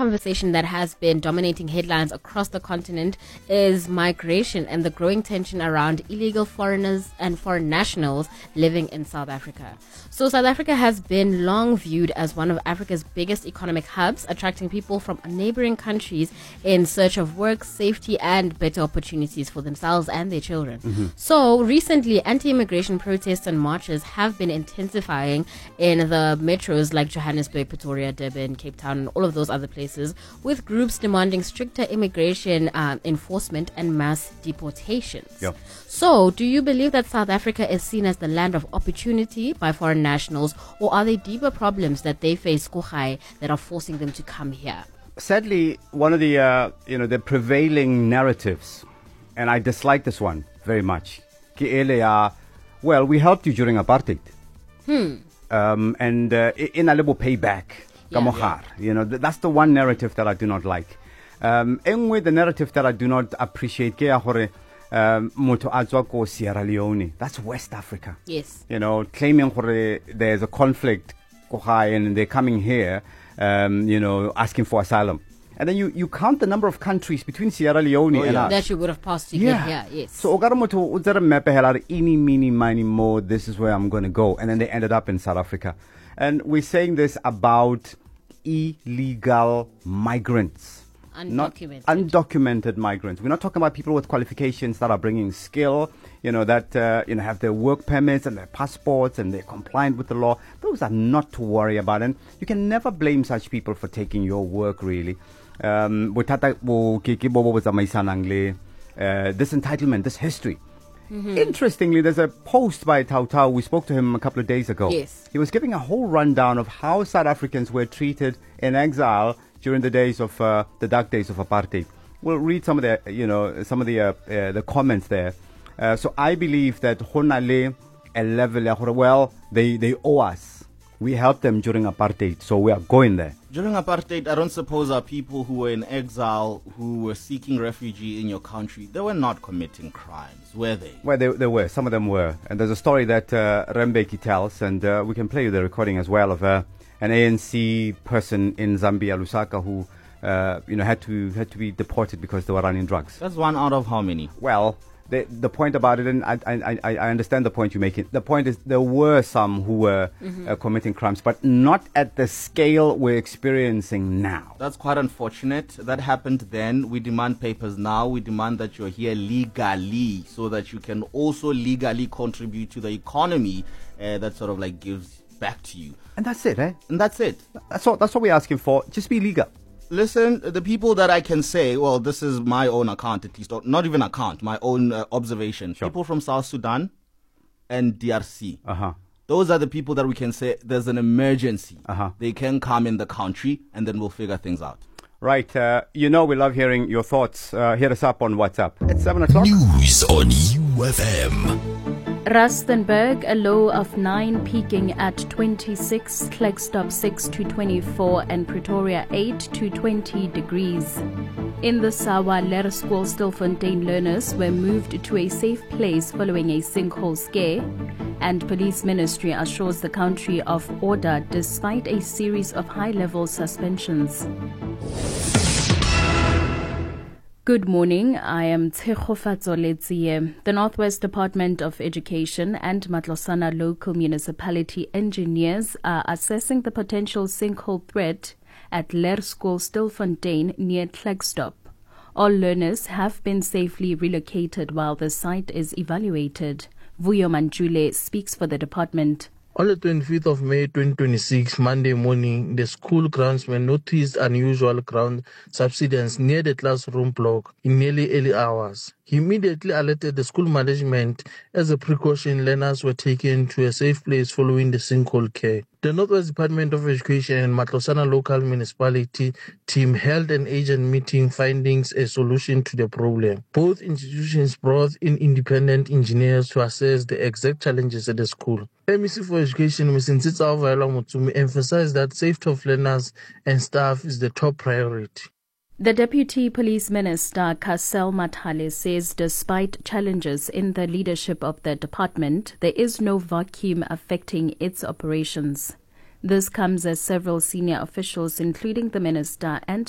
conversation that has been dominating headlines across the continent is migration and the growing tension around illegal foreigners and foreign nationals living in South Africa. So South Africa has been long viewed as one of Africa's biggest economic hubs, attracting people from neighboring countries in search of work, safety, and better opportunities for themselves and their children. So recently, anti-immigration protests and marches have been intensifying in the metros like Johannesburg, Pretoria, Durban, Cape Town, and all of those other places, with groups demanding stricter immigration enforcement and mass deportations. Yep. So, do you believe that South Africa is seen as the land of opportunity by foreign nationals, or are there deeper problems that they face that are forcing them to come here? Sadly, one of the the prevailing narratives, and I dislike this one very much. Well, we helped you during apartheid. And in a little payback. That's the one narrative that I do not like. Anyway, the narrative that I do not appreciate, Sierra Leone, that's West Africa. Yes. Claiming there's a conflict and they're coming here, asking for asylum. And then you count the number of countries between Sierra Leone and us. That you would have passed to get here, yes. So more, this is where I'm going to go. And then they ended up in South Africa. And we're saying this about illegal migrants. Undocumented migrants. We're not talking about people with qualifications that are bringing skill, that have their work permits and their passports and they're compliant with the law. Those are not to worry about. And you can never blame such people for taking your work, really. This entitlement, this history. Interestingly, there's a post by Tau Tau. We spoke to him a couple of days ago. Yes. He was giving a whole rundown of how South Africans were treated in exile during the days of the dark days of apartheid. We'll read some of the comments there. So I believe that Honale a level, well, they owe us. We helped them during apartheid, so we are going there. During apartheid, I don't suppose our people who were in exile, who were seeking refugee in your country, they were not committing crimes, were they? Well, they were. Some of them were. And there's a story that Rembeki tells, and we can play you the recording as well, of an ANC person in Zambia, Lusaka, who had to be deported because they were running drugs. That's one out of how many? Well, the point about it, and I understand the point you're making. The point is there were some who were committing crimes, but not at the scale we're experiencing now. That's quite unfortunate. That happened then. We demand papers now. We demand that you're here legally so that you can also legally contribute to the economy that sort of like gives back to you. And that's it, eh? And that's it. That's what we're asking for. Just be legal. Listen, the people that I can say, well, this is my own account at least, or not even account, my own observation. Sure. People from South Sudan and DRC. Those are the people that we can say there's an emergency. They can come in the country and then we'll figure things out. Right. We love hearing your thoughts. Hit us up on WhatsApp. It's 7 o'clock. News on UFM. Rustenburg, a low of 9, peaking at 26, Klerksdorp 6 to 24, and Pretoria 8 to 20 degrees. In the Sawa Leerskool Stilfontein learners were moved to a safe place following a sinkhole scare, and Police Ministry assures the country of order despite a series of high-level suspensions. Good morning, I am Tshegofatso Letsie. The Northwest Department of Education and Matlosana local municipality engineers are assessing the potential sinkhole threat at Leerskool Stilfontein near Klerksdorp. All learners have been safely relocated while the site is evaluated. Vuyo Manjule speaks for the department. On the 25th of May 2026, Monday morning, the school groundsmen noticed unusual ground subsidence near the classroom block in nearly early hours. He immediately alerted the school management. As a precaution, learners were taken to a safe place following the sinkhole care. The Northwest Department of Education and Matlosana local municipality team held an agent meeting finding a solution to the problem. Both institutions brought in independent engineers to assess the exact challenges at the school. MEC for Education, Ms. Nsitsa Availa Mutsumi, emphasized that safety of learners and staff is the top priority. The Deputy Police Minister, Kassel Mathale, says despite challenges in the leadership of the department, there is no vacuum affecting its operations. This comes as several senior officials, including the minister and